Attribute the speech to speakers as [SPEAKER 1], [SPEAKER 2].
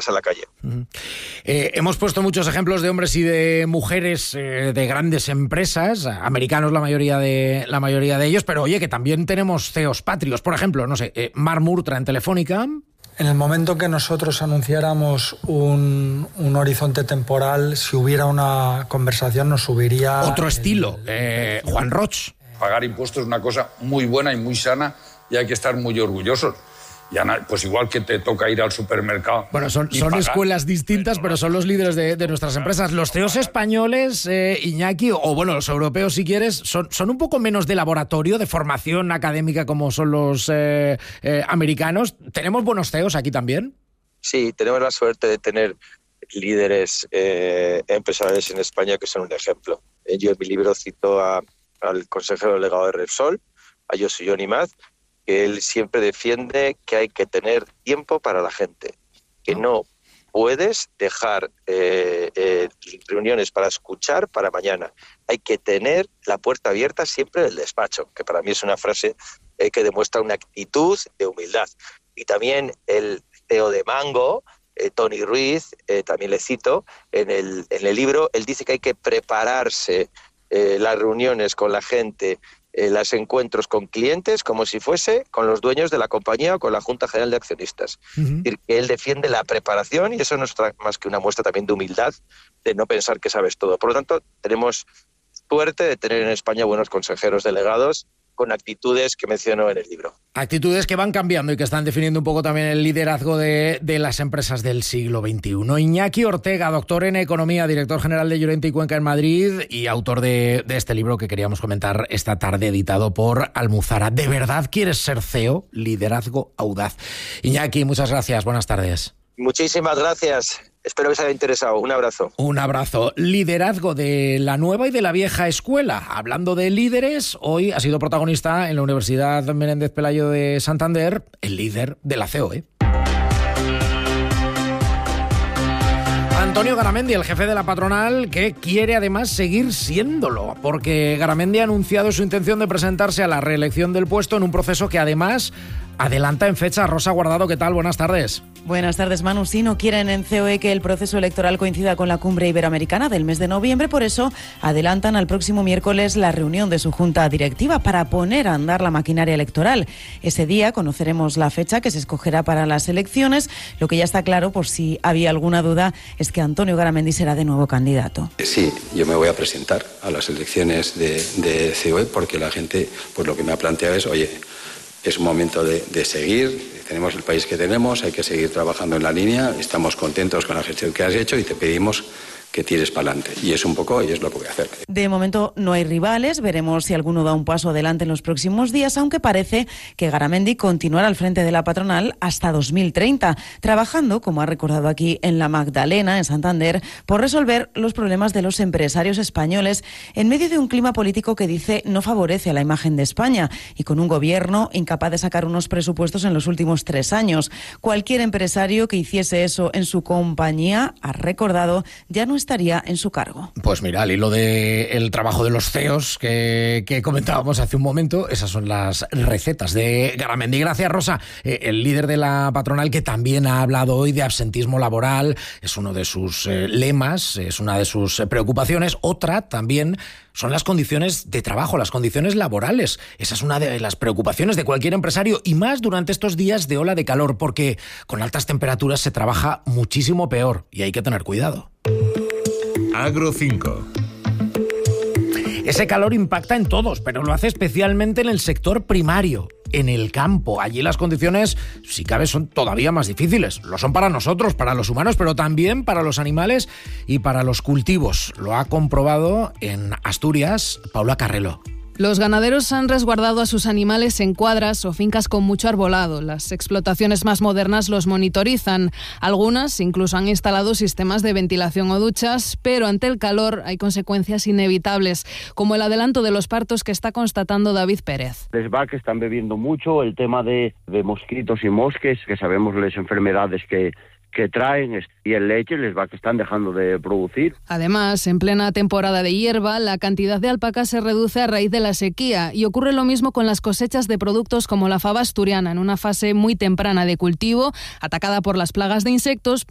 [SPEAKER 1] pasa en la calle.
[SPEAKER 2] Hemos puesto muchos ejemplos de hombres y de mujeres de grandes empresas, americanos la mayoría de ellos, pero oye, que también tenemos CEOs patrios. Por ejemplo, no sé, Marc Murtra en Telefónica.
[SPEAKER 3] En el momento que nosotros anunciáramos un horizonte temporal, si hubiera una conversación nos subiría...
[SPEAKER 2] Otro estilo, Juan Roch.
[SPEAKER 4] Pagar impuestos es una cosa muy buena y muy sana y hay que estar muy orgullosos. Pues igual que te toca ir al supermercado.
[SPEAKER 2] Bueno, son escuelas distintas, pero son los líderes de nuestras empresas. Los CEOs españoles, Iñaki, o bueno, los europeos si quieres, son un poco menos de laboratorio, de formación académica como son los americanos. ¿Tenemos buenos CEOs aquí también?
[SPEAKER 1] Sí, tenemos la suerte de tener líderes empresariales en España que son un ejemplo. Yo en mi libro cito al consejero delegado de Repsol, a José Joan Imaz, que él siempre defiende que hay que tener tiempo para la gente, que no puedes dejar reuniones para escuchar para mañana. Hay que tener la puerta abierta siempre del despacho, que para mí es una frase que demuestra una actitud de humildad. Y también el CEO de Mango, Tony Ruiz, también le cito, en el libro, él dice que hay que prepararse las reuniones con la gente, los encuentros con clientes como si fuese con los dueños de la compañía o con la Junta General de Accionistas. Es decir, que él defiende la preparación y eso no es más que una muestra también de humildad, de no pensar que sabes todo. Por lo tanto, tenemos suerte de tener en España buenos consejeros delegados con actitudes que menciono en el libro.
[SPEAKER 2] Actitudes que van cambiando y que están definiendo un poco también el liderazgo de las empresas del siglo XXI. Iñaki Ortega, doctor en Economía, director general de Llorente y Cuenca en Madrid y autor de este libro que queríamos comentar esta tarde, editado por Almuzara. ¿De verdad quieres ser CEO? Liderazgo audaz. Iñaki, muchas gracias. Buenas tardes.
[SPEAKER 1] Muchísimas gracias. Espero que os haya interesado. Un abrazo.
[SPEAKER 2] Un abrazo. Liderazgo de la nueva y de la vieja escuela. Hablando de líderes, hoy ha sido protagonista en la Universidad Menéndez Pelayo de Santander el líder de la COE. Antonio Garamendi, el jefe de la patronal, que quiere además seguir siéndolo, porque Garamendi ha anunciado su intención de presentarse a la reelección del puesto en un proceso que además adelanta en fecha. Rosa Guardado, ¿qué tal? Buenas tardes.
[SPEAKER 5] Buenas tardes, Manu. Sí, no quieren en COE que el proceso electoral coincida con la cumbre iberoamericana del mes de noviembre, por eso adelantan al próximo miércoles la reunión de su junta directiva para poner a andar la maquinaria electoral. Ese día conoceremos la fecha que se escogerá para las elecciones. Lo que ya está claro, por si había alguna duda, es que Antonio Garamendi será de nuevo candidato.
[SPEAKER 6] Sí, yo me voy a presentar a las elecciones de COE porque la gente, pues lo que me ha planteado es, oye, es un momento de seguir, tenemos el país que tenemos, hay que seguir trabajando en la línea, estamos contentos con la gestión que has hecho y te pedimos que tires para adelante. Y es un poco, y es lo que voy a hacer.
[SPEAKER 5] De momento no hay rivales, veremos si alguno da un paso adelante en los próximos días, aunque parece que Garamendi continuará al frente de la patronal hasta 2030, trabajando, como ha recordado aquí en La Magdalena, en Santander, por resolver los problemas de los empresarios españoles en medio de un clima político que dice no favorece a la imagen de España y con un gobierno incapaz de sacar unos presupuestos en los últimos 3 años. Cualquier empresario que hiciese eso en su compañía, ha recordado, ya no estaría en su cargo.
[SPEAKER 2] Pues mira, al hilo del trabajo de los CEOs que comentábamos hace un momento, esas son las recetas de Garamendi. Gracias, Rosa. El líder de la patronal, que también ha hablado hoy de absentismo laboral, es uno de sus lemas, es una de sus preocupaciones. Otra también son las condiciones de trabajo, las condiciones laborales. Esa es una de las preocupaciones de cualquier empresario, y más durante estos días de ola de calor, porque con altas temperaturas se trabaja muchísimo peor y hay que tener cuidado.
[SPEAKER 7] Agro 5.
[SPEAKER 2] Ese calor impacta en todos, pero lo hace especialmente en el sector primario, en el campo. Allí las condiciones, si cabe, son todavía más difíciles. Lo son para nosotros, para los humanos, pero también para los animales y para los cultivos. Lo ha comprobado en Asturias Paula Carrelo.
[SPEAKER 8] Los ganaderos han resguardado a sus animales en cuadras o fincas con mucho arbolado. Las explotaciones más modernas los monitorizan. Algunas incluso han instalado sistemas de ventilación o duchas, pero ante el calor hay consecuencias inevitables, como el adelanto de los partos que está constatando David Pérez.
[SPEAKER 9] Les vacas están bebiendo mucho, el tema de mosquitos y mosques, que sabemos las enfermedades que traen, y el leche les va que están dejando de producir.
[SPEAKER 8] Además, en plena temporada de hierba, la cantidad de alpacas se reduce a raíz de la sequía, y ocurre lo mismo con las cosechas de productos como la fava asturiana, en una fase muy temprana de cultivo, atacada por las plagas de insectos,